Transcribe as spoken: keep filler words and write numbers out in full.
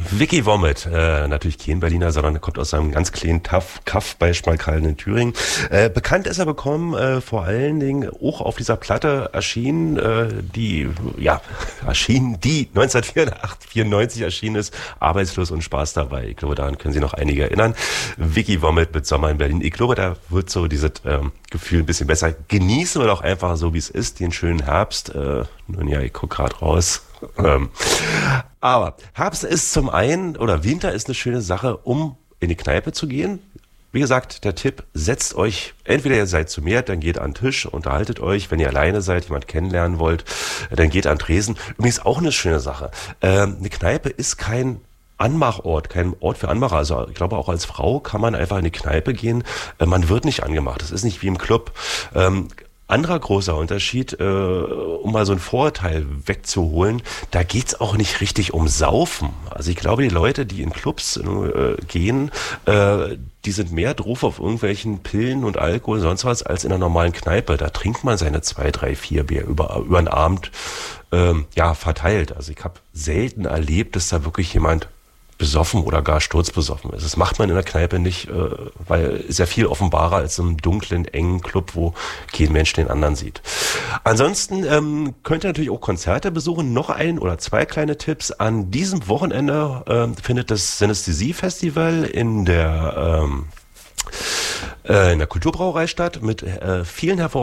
Vicky Wommet, äh, natürlich kein Berliner, sondern kommt aus einem ganz kleinen Taff, Kaff bei Schmalkalden in Thüringen. Äh, bekannt ist er bekommen, äh, vor allen Dingen auch auf dieser Platte erschien, äh, die, ja, erschien, die neunzehnhundertvierundneunzig erschienen ist, Arbeitslos und Spaß dabei. Ich glaube, daran können sich noch einige erinnern. Vicky Wommet mit Sommer in Berlin. Ich glaube, da wird so dieses ähm, Gefühl ein bisschen besser. Genießen wir doch einfach so, wie es ist, den schönen Herbst. Äh, nun ja, ich guck gerade raus. Ähm, aber Herbst ist zum einen, oder Winter ist eine schöne Sache, um in die Kneipe zu gehen. Wie gesagt, der Tipp, setzt euch, entweder ihr seid zu mehr, dann geht an den Tisch, unterhaltet euch. Wenn ihr alleine seid, jemand kennenlernen wollt, dann geht an den Tresen. Übrigens auch eine schöne Sache. Ähm, eine Kneipe ist kein Anmachort, kein Ort für Anmacher. Also ich glaube, auch als Frau kann man einfach in die Kneipe gehen. Äh, man wird nicht angemacht. Das ist nicht wie im Club. Ähm, Anderer großer Unterschied, äh, um mal so ein Vorurteil wegzuholen, da geht's auch nicht richtig um Saufen. Also ich glaube, die Leute, die in Clubs äh, gehen, äh, die sind mehr drauf auf irgendwelchen Pillen und Alkohol und sonst was als in einer normalen Kneipe. Da trinkt man seine zwei, drei, vier Bier über, über den Abend ähm, ja, verteilt. Also ich habe selten erlebt, dass da wirklich jemand besoffen oder gar sturzbesoffen ist. Das macht man in der Kneipe nicht, äh, weil ist ja viel offenbarer als im dunklen, engen Club, wo kein Mensch den anderen sieht. Ansonsten ähm, könnt ihr natürlich auch Konzerte besuchen. Noch ein oder zwei kleine Tipps. An diesem Wochenende äh, findet das Synesthesie-Festival in der ähm, äh, in der Kulturbrauerei statt mit äh, vielen hervorragenden